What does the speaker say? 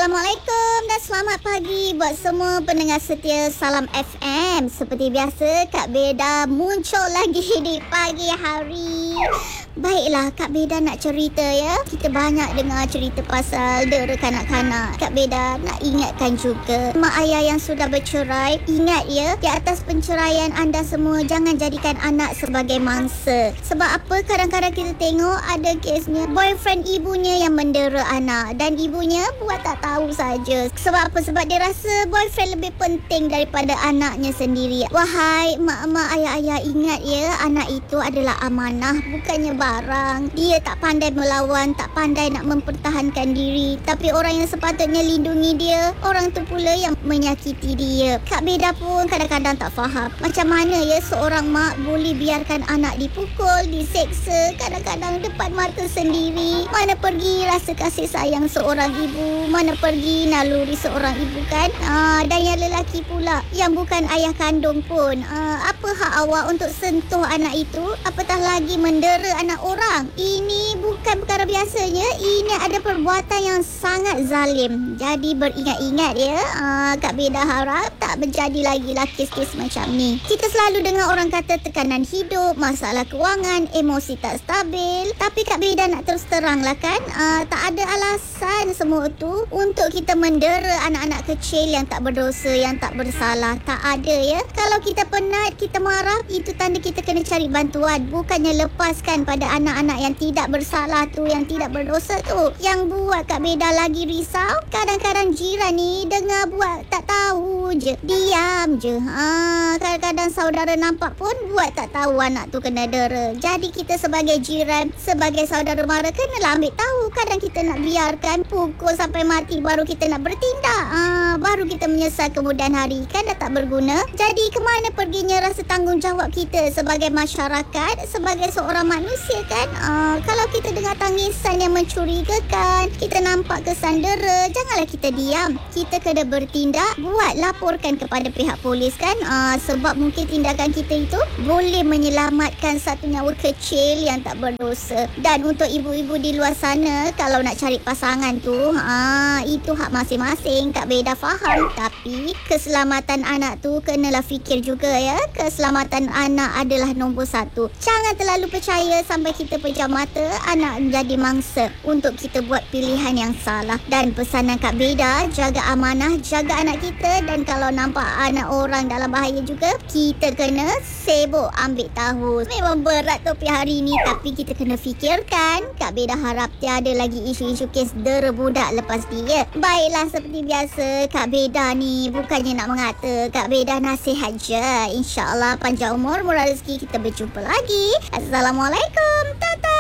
Assalamualaikum dan selamat pagi buat semua pendengar setia Salam FM. Seperti biasa, Kak Beda muncul lagi di pagi hari. Baiklah, Kak Beda nak cerita ya. Kita banyak dengar cerita pasal dera kanak-kanak. Kak Beda nak ingatkan juga mak ayah yang sudah bercerai, ingat ya, di atas penceraian anda semua jangan jadikan anak sebagai mangsa. Sebab apa? Kadang-kadang kita tengok ada kesnya boyfriend ibunya yang mendera anak dan ibunya buat tak tahu saja. Sebab apa? Sebab dia rasa boyfriend lebih penting daripada anaknya sendiri. Wahai mak-mak, ayah-ayah, ingat ya, anak itu adalah amanah, bukannya barang. Dia tak pandai melawan, tak pandai nak mempertahankan diri. Tapi orang yang sepatutnya lindungi dia, orang tu pula yang menyakiti dia. Kak Beda pun kadang-kadang tak faham macam mana ya seorang mak boleh biarkan anak dipukul, diseksa, kadang-kadang depan mata sendiri. Mana pergi rasa kasih sayang seorang ibu, mana pergi naluri seorang ibu kan? Dan yang lelaki pula yang bukan ayah kandung pun, apa hak awak untuk sentuh anak itu? Apatah lagi mendera anak orang. Ini bukan perkara biasanya. Ini ada perbuatan yang sangat zalim. Jadi beringat-ingat ya. Kak Beda harap tak berjadi lagi lah kes-kes macam ni. Kita selalu dengar orang kata tekanan hidup, masalah kewangan, emosi tak stabil. Tapi Kak Beda nak terus terang lah kan, tak ada alasan semua tu untuk kita mendera anak-anak kecil yang tak berdosa, yang tak bersalah. Tak ada ya. Kalau kita penat, kita marah, itu tanda kita kena cari bantuan. Bukannya lepaskan pada anak-anak yang tidak bersalah tu, yang tidak berdosa tu. Yang buat Kak Beda lagi risau, kadang-kadang jiran ni dengar buat tak tahu je, diam je. Kadang-kadang saudara nampak pun buat tak tahu anak tu kena dera. Jadi kita sebagai jiran, sebagai saudara mara, kenalah ambil tahu. Kadang kita nak biarkan pukul sampai mati baru kita nak bertindak. Baru kita menyesal kemudian hari, kan dah tak berguna. Jadi kemana perginya rasa tanggungjawab kita sebagai masyarakat, sebagai seorang manusia kan? Kalau kita dengar tangisan yang mencurigakan, kita nampak kesan dera, janganlah kita diam. Kita kena bertindak, buat laporkan kepada pihak polis kan? Sebab mungkin tindakan kita itu boleh menyelamatkan satu nyawa kecil yang tak berdosa. Dan untuk ibu-ibu di luar sana, kalau nak cari pasangan tu, itu hak masing-masing. Kak Beda faham. Tapi keselamatan anak tu kenalah fikir juga ya. Keselamatan anak adalah nombor satu. Jangan terlalu percaya sampai kita pejam mata anak menjadi mangsa untuk kita buat pilihan yang salah. Dan pesanan Kak Beda, jaga amanah, jaga anak kita. Dan kalau nampak anak orang dalam bahaya juga, kita kena sibuk ambil tahu. Memang berat topik hari ni, tapi kita kena fikirkan. Kak Beda harap tiada lagi isu-isu kes dera budak lepas dia. Baiklah, seperti biasa, Kak Beda ni bukannya nak mengata, Kak Beda nasihat je. InsyaAllah panjang umur, murah rezeki, kita berjumpa lagi. Assalamualaikum.